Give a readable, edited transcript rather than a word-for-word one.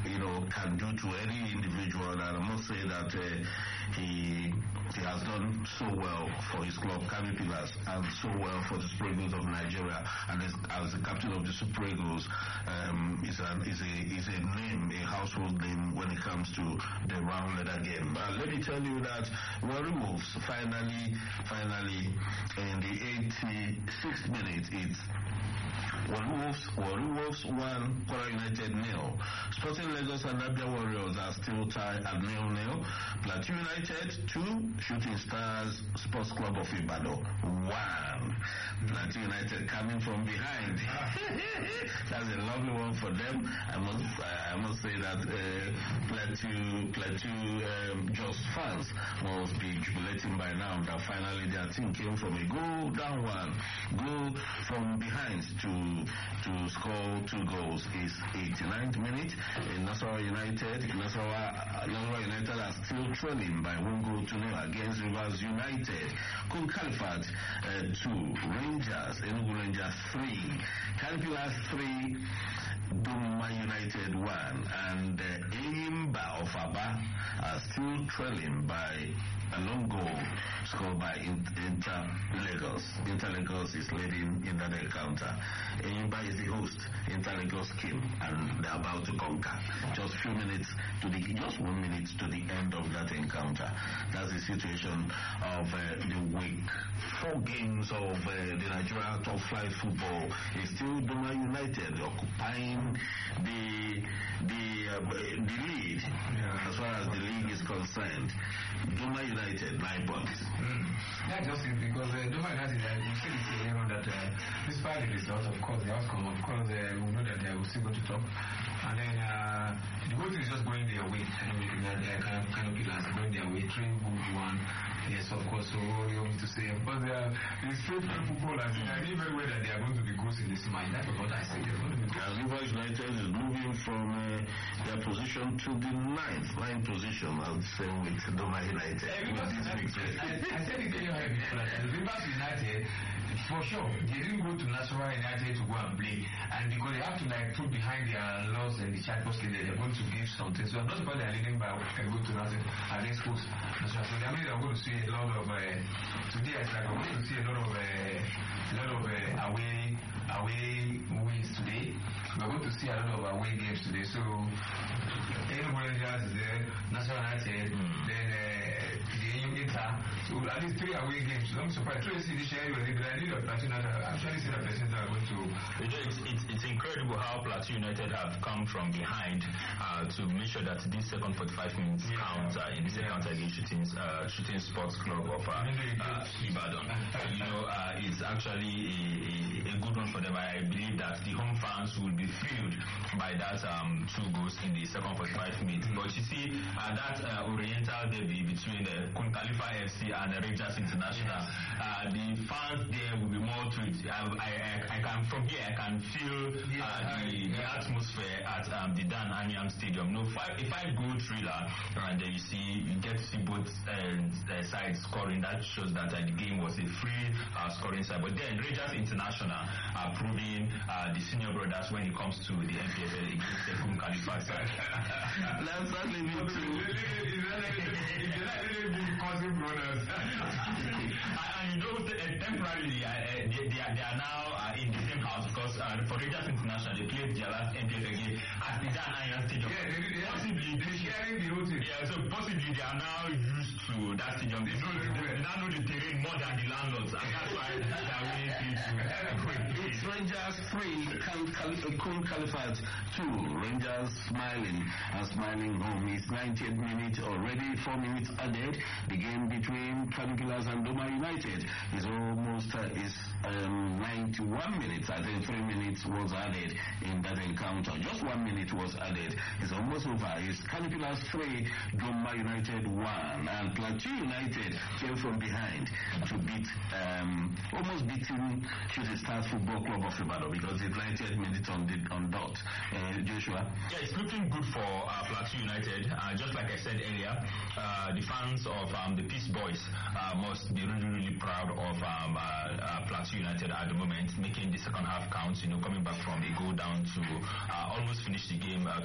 can do to any individual. And I must say that he has done so well for his club, Kano Pillars, and so well for the Super Eagles of Nigeria. And as the captain of the Super Eagles, is a name, a household name when it comes to the round leather game. Let me tell you that Warri Wolves finally in the 86th minute, it's Warri Wolves 1, Kwara United 0. Sporting Lagos and Abia Warriors are still tied at 0-0. Plateau United 2, Shooting Stars Sports Club of Ibadan 1. Plateau United coming from behind. That's a lovely one for them. I must say that Plateau Jos fans must be jubilating by now that finally their team came from a goal down one, goal from behind to score 2 goals. Is 89th minute. In Nasarawa United are still trailing by 1 goal to 0 against Rivers United. Kun Khalifat 2, Enugu Rangers 3, Kano Pillars 3, Doma United 1, and Eyimba of Aba are still trailing by a long goal scored by Inter Lagos. Inter Lagos is leading in that encounter. Eyimba is the host. Inter Lagos came and they're about to conquer. Just 1 minute to the end of that encounter. That's the situation of the week. 4 games of the Nigeria top flight football is still Doma United occupying the lead as far as the league is concerned. Doma United 9 points. That's just it, because Doma United, you see this eleven that despite the results, of course, the outcome, of course, we know that they will still go to top. And then the whole thing is just going their way. Kano Pillars going their way, 3 good 1. Yes, of course, so you want to say, but these faithful footballers, I knew very well that they are going to be good in this match. That's what I said. They're going to be good. Rivers United is moving from their position to the 9th position, as the same with Doma United. I said it clearly before that Rivers United, for sure, they didn't go to Nasarawa United to go and play, and because they have to put behind their loss and the Champions League, they're going to give something. So I'm not sure they're leading by a good to nothing against schools. So that means I'm going to see a lot of today. It's like I'm going to see a lot of away wins today. We're going to see a lot of away games today. So Enugu Rangers is there, Nasarawa United, then the Inter. So at least 3 away games. So I'm surprised to see this year. But I need a Plateau United. I actually see the person that are going to. It's incredible how Plateau United have come from behind to make sure that this second 45 minutes count in this encounter against Shooting Sports Club of Ibadan. It's actually a good one for them. I believe that the home fans will be thrilled by that 2 goals in the second 45 minutes. But you see, that Oriental derby between the Kun Khalifa FC and the Rangers International, the fans there will be more to it. I can from here I can feel the atmosphere at the Dan Anyam Stadium. A 5-goal thriller, and then you get to see both sides scoring. That shows that the game was a free scoring side. But then Rangers International are proving the senior brothers when it comes to the MPFL against the Kun Khalifa side. That's only me too. Cousin brothers. And temporarily they are now in the same house because for Rangers International they played their last MPFL game at the Dan Anyam Stadium. Possibly they sharing the whole thing. So possibly they are now used to that stadium. They now know the terrain more than the landlords, and that's why they are willing to. It's Rangers 3, Kun Khalifat 2. Rangers smiling home. It's 90th minute already. 4 minutes added. The game between Kano Pillars and Doma United is almost 91 minutes. I think 3 minutes was added in that encounter. Just 1 minute was added. It's almost over. It's Kano Pillars 3, Doma United 1, and Plateau United came from behind to beat almost beating Shooting Stars Football Club of Ibadan because it's 90th minute on dot. Joshua? Yeah, it's looking good for Plateau United. Just like I said earlier, the fans of the Peace Boys must be really, really proud of Plateau United at the moment, making the second half count, coming back from a goal down to almost finish the game